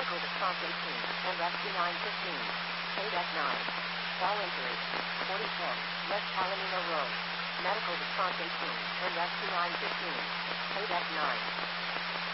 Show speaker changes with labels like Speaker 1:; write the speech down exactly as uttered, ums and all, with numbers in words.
Speaker 1: Medical Wisconsin team, and rescue nine fifteen. Paid at nine. All injuries. forty ten, West Palomino Road. Medical Wisconsin team, and rescue nine fifteen. Paid at nine.